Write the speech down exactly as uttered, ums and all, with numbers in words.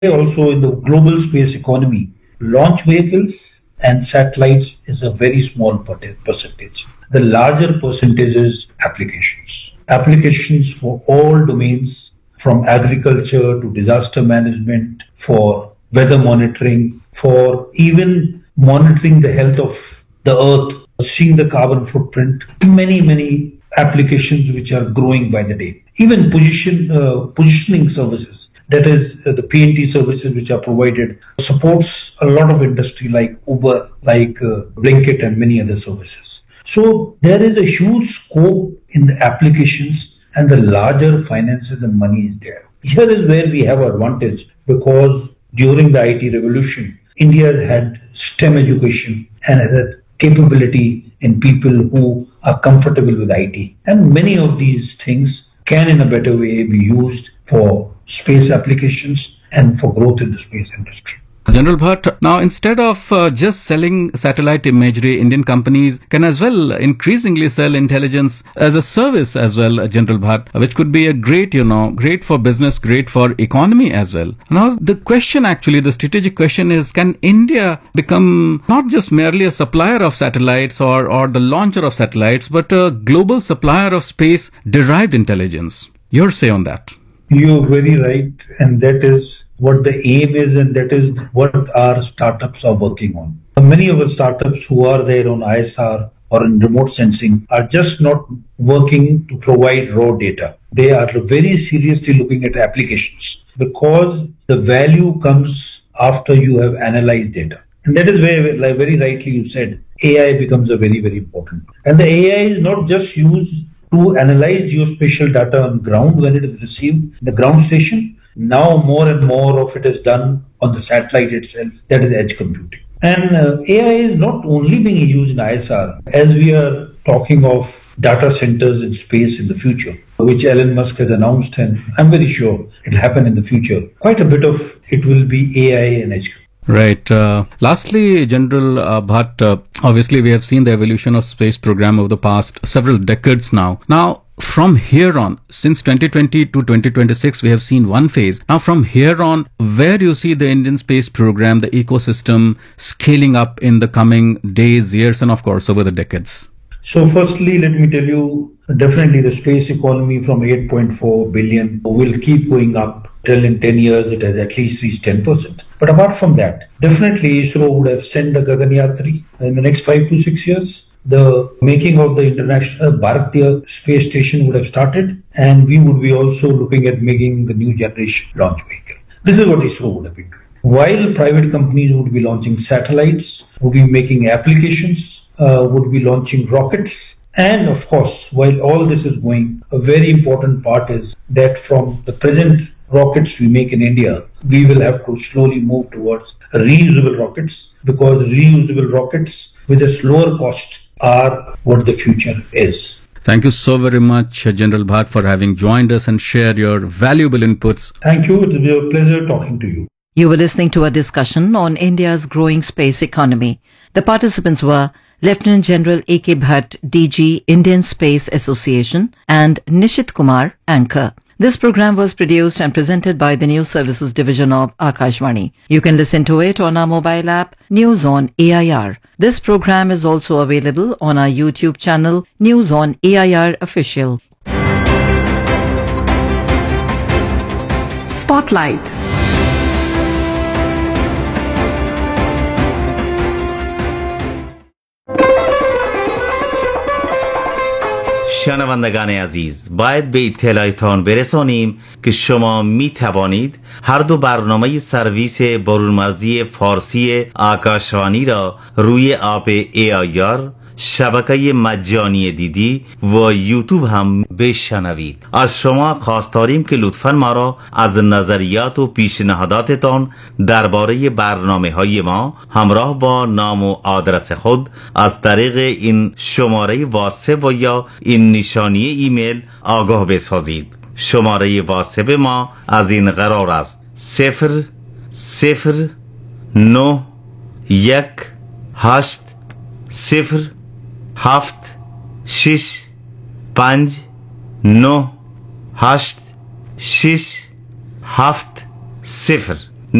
also in the global space economy, launch vehicles and satellites is a very small percentage. The larger percentage is applications. Applications for all domains, from agriculture to disaster management, for weather monitoring, for even monitoring the health of the earth, seeing the carbon footprint, many, many applications which are growing by the day. Even position uh, positioning services, that is uh, the P N T services which are provided, supports a lot of industry like Uber, like uh, Blinkit and many other services. So there is a huge scope in the applications and the larger finances and money is there. Here is where we have advantage because during the I T revolution, India had STEM education and had capability in people who are comfortable with I T. And many of these things can in a better way be used for space applications and for growth in the space industry. General Bhatt, now instead of uh, just selling satellite imagery, Indian companies can as well increasingly sell intelligence as a service as well, General Bhatt, which could be a great, you know, great for business, great for economy as well. Now, the question actually, the strategic question is, can India become not just merely a supplier of satellites or, or the launcher of satellites, but a global supplier of space-derived intelligence? Your say on that. You're very right, and that is what the aim is, and that is what our startups are working on. Many of our startups who are there on I S R or in remote sensing are just not working to provide raw data. They are very seriously looking at applications because the value comes after you have analyzed data. And that is where, like very rightly you said, A I becomes a very, very important. And the A I is not just used to analyze geospatial data on ground when it is received in the ground station. Now more and more of it is done on the satellite itself, that is edge computing. And uh, A I is not only being used in I S R, as we are talking of data centers in space in the future, which Elon Musk has announced, and I'm very sure it will happen in the future. Quite a bit of it will be A I and edge computing. Right. Uh, lastly, General uh, Bhatt, uh, obviously we have seen the evolution of space program over the past several decades now. Now, from here on, since twenty twenty to twenty twenty-six, we have seen one phase. Now, from here on, where do you see the Indian space program, the ecosystem scaling up in the coming days, years, and of course, over the decades? So firstly, let me tell you, definitely the space economy from eight point four billion will keep going up till in ten years it has at least reached ten percent. But apart from that, definitely ISRO would have sent the Gaganyaan three in the next five to six years. The making of the international Bharatiya space station would have started, and we would be also looking at making the new generation launch vehicle. This is what ISRO would have been doing. While private companies would be launching satellites, would be making applications, uh, would be launching rockets. And of course, while all this is going, a very important part is that from the present rockets we make in India, we will have to slowly move towards reusable rockets, because reusable rockets with a slower cost are what the future is. Thank you so very much, General Bhatt, for having joined us and shared your valuable inputs. Thank you. It was a pleasure talking to you. You were listening to a discussion on India's growing space economy. The participants were Lieutenant General A K Bhatt, D G, Indian Space Association, and Nishit Kumar, Anchor. This program was produced and presented by the News Services Division of Akashvani. You can listen to it on our mobile app, News on A I R. This program is also available on our YouTube channel, News on A I R Official. Spotlight. شنوندگان عزیز، باید به اطلاعتان برسانیم که شما می توانید هر دو برنامه سرویس برونمرزی فارسی آکاشوانی را روی اپ ای آی آر، شبکه مجانی دیدی و یوتیوب هم بشنوید. از شما خواست داریم که لطفاً ما را از نظریات و پیشنهاداتتان درباره برنامه های ما همراه با نام و آدرس خود از طریق این شماره واتساپ و یا این نشانی ایمیل آگاه بسازید. شماره واتساپ ما از این قرار است: صفر صفر نه یک هشت صفر هفت شش پنج نه هشت شش هفت صفر.